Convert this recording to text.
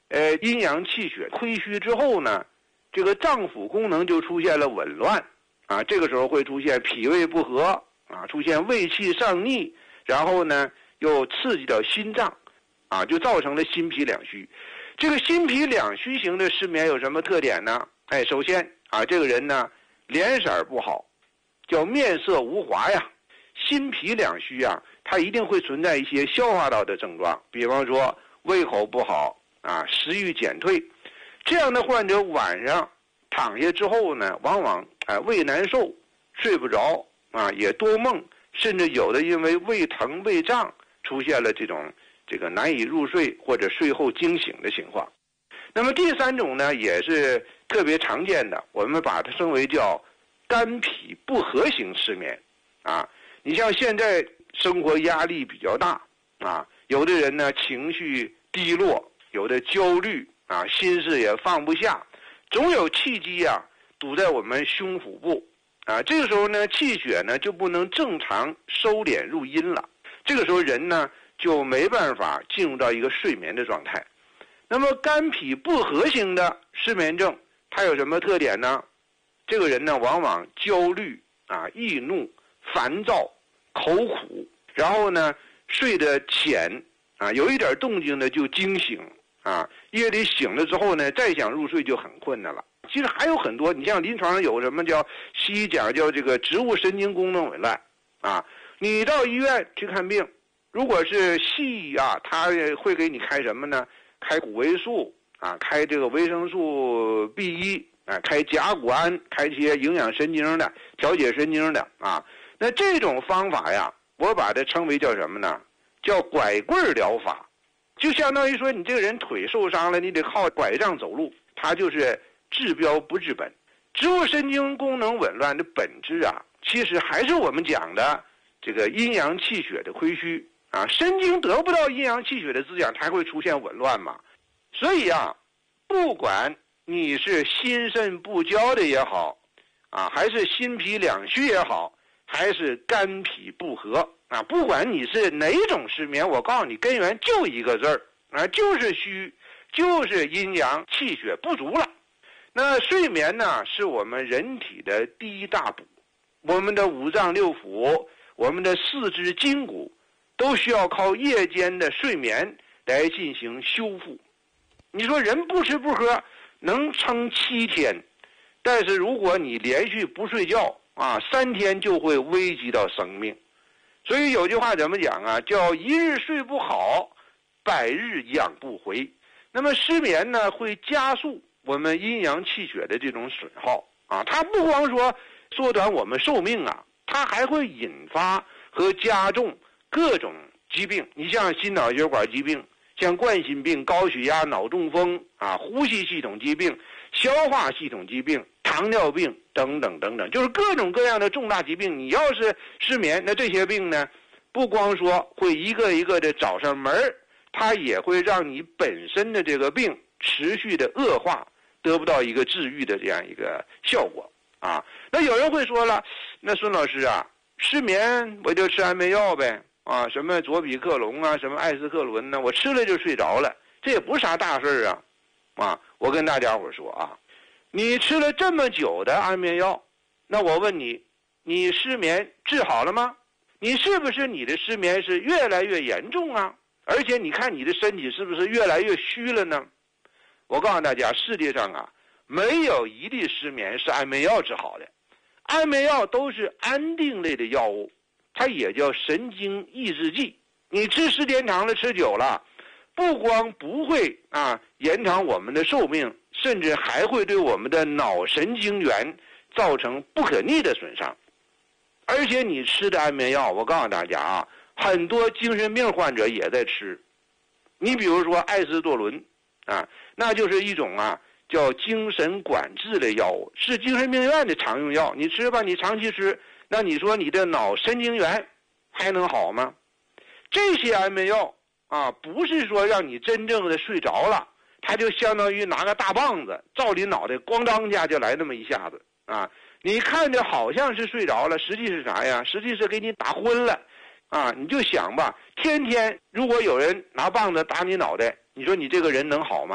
阴阳气血亏虚之后呢，这个脏腑功能就出现了紊乱啊，这个时候会出现脾胃不和啊，出现胃气上逆，然后呢又刺激到心脏啊，就造成了心脾两虚。这个心脾两虚型的失眠有什么特点呢？首先啊，这个人呢脸色不好，叫面色无华呀。心脾两虚啊，它一定会存在一些消化道的症状，比方说胃口不好啊，食欲减退。这样的患者晚上躺下之后呢，往往胃难受，睡不着啊，也多梦，甚至有的因为胃疼胃胀出现了这个难以入睡或者睡后惊醒的情况。那么第三种呢，也是特别常见的，我们把它称为叫肝脾不和型失眠啊。你像现在生活压力比较大啊，有的人呢情绪低落，有的焦虑啊，心事也放不下，总有气机啊堵在我们胸腹部啊，这个时候呢气血呢就不能正常收敛入阴了，这个时候人呢就没办法进入到一个睡眠的状态。那么肝脾不和型的失眠症它有什么特点呢？这个人呢往往焦虑啊、易怒、烦躁、口苦，然后呢睡得浅啊，有一点动静呢就惊醒啊，夜里醒了之后呢再想入睡就很困难了。其实还有很多，你像临床上有什么叫西医讲叫这个植物神经功能紊乱啊，你到医院去看病，如果是西医啊，他会给你开什么呢？开谷维素啊，开这个维生素 B1啊，开甲钴胺，开一些营养神经的、调节神经的啊。那这种方法呀，我把它称为叫什么呢？叫拐棍疗法，就相当于说你这个人腿受伤了，你得靠拐杖走路，它就是治标不治本。植物神经功能紊乱的本质啊，其实还是我们讲的这个阴阳气血的亏虚啊，神经得不到阴阳气血的滋养，它会出现紊乱嘛。所以啊，不管你是心肾不交的也好啊，还是心脾两虚也好，还是肝脾不和啊，不管你是哪种失眠，我告诉你根源就一个字儿啊，就是虚，就是阴阳气血不足了。那睡眠呢，是我们人体的第一大补，我们的五脏六腑，我们的四肢筋骨都需要靠夜间的睡眠来进行修复。你说人不吃不喝能撑7天，但是如果你连续不睡觉啊，3天就会危及到生命。所以有句话怎么讲啊？叫一日睡不好，100日养不回。那么失眠呢，会加速我们阴阳气血的这种损耗啊，它不光说缩短我们寿命啊，它还会引发和加重各种疾病。你像心脑血管疾病，像冠心病、高血压、脑中风啊，呼吸系统疾病、消化系统疾病、糖尿病等等等等，就是各种各样的重大疾病。你要是失眠，那这些病呢，不光说会一个一个的找上门，它也会让你本身的这个病持续的恶化，得不到一个治愈的这样一个效果啊。那有人会说了，那孙老师啊，失眠我就吃安眠药呗啊，什么左比克隆啊，什么艾司克伦呢，我吃了就睡着了，这也不是啥大事啊。我跟大家伙说啊，你吃了这么久的安眠药，那我问你，你失眠治好了吗？你是不是你的失眠是越来越严重啊？而且你看你的身体是不是越来越虚了呢？我告诉大家，世界上啊，没有一例失眠是安眠药治好的。安眠药都是安定类的药物，它也叫神经抑制剂。你吃时间长了，吃久了，不光不会延长我们的寿命，甚至还会对我们的脑神经元造成不可逆的损伤。而且你吃的安眠药，我告诉大家啊，很多精神病患者也在吃。你比如说艾司唑仑啊，那就是一种叫精神管制类药物，是精神病院的常用药。你吃吧，你长期吃，那你说你的脑神经元还能好吗？这些安眠药不是说让你真正的睡着了，它就相当于拿个大棒子照你脑袋咣当下就来那么一下子啊！你看着好像是睡着了，实际是啥呀？实际是给你打昏了啊！你就想吧，天天如果有人拿棒子打你脑袋，你说你这个人能好吗？